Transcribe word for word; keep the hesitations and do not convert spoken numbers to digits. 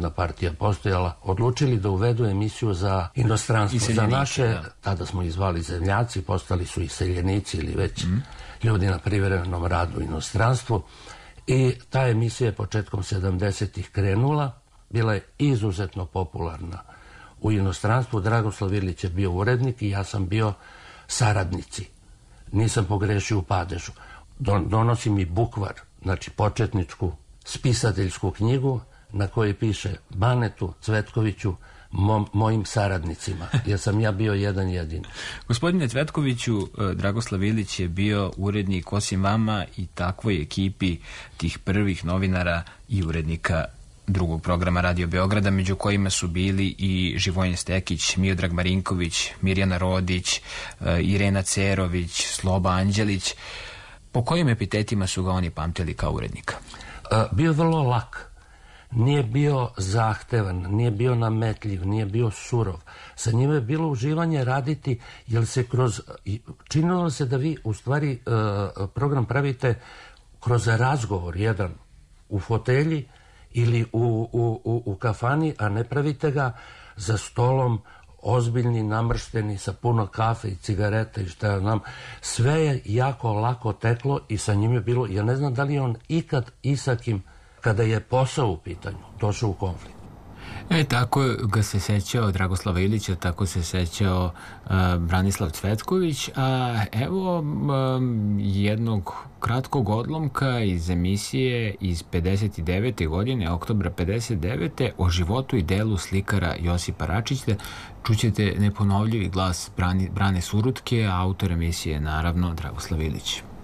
jedna partija postojala, odlučili da uvedu emisiju za inostranstvo, za naše, da. Tada smo ih zvali zemljaci, postali su i seljenici ili već mm. ljudi na privremenom radu u inostranstvu. I ta emisija je početkom sedamdesetih krenula, bila je izuzetno popularna u inostranstvu. Dragoslav Ilić je bio urednik i ja sam bio saradnici. Nisam pogrešio u padežu. Donosi mi bukvar, znači početničku spisateljsku knjigu na kojoj piše Banetu Cvetkoviću, Mo, mojim saradnicima, jer sam ja bio jedan jedin. Gospodine Cvetkoviću, Dragoslav Ilić je bio urednik osim vama i takvoj ekipi tih prvih novinara i urednika drugog programa Radio Beograda, među kojima su bili i Živojin Stekić, Miodrag Marinković, Mirjana Rodić, Irena Cerović, Sloba Anđelić. Po kojim epitetima su ga oni pamtili kao urednika? Bio vrlo lak. Nije bio zahtevan, nije bio nametljiv, nije bio surov. Sa njime je bilo uživanje raditi, jer se kroz, činilo se da vi u stvari program pravite kroz razgovor jedan u fotelji ili u, u, u, u kafani, a ne pravite ga za stolom ozbiljni, namršteni, sa puno kafe i cigareta i šta ja znam. Sve je jako lako teklo i sa njim je bilo, ja ne znam da li je on ikad i sa kim, kada je posao u pitanju, došao u konflikt. E, tako ga se sećao Dragoslava Ilića, tako se sećao uh, Branislav Cvetković, a evo um, jednog kratkog odlomka iz emisije iz pedeset devete godine, oktobra pedeset devete o životu i delu slikara Josipa Račića. Čućete neponovljivi glas Brane, Brane Surutke, a autor emisije naravno Dragoslav Ilić.